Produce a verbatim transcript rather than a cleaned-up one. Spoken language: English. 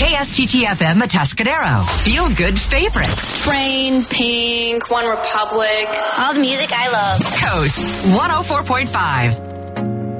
K S T T F M Atascadero. Feel good favorites. Train, Pink, One Republic. All the music I love. Coast one oh four point five.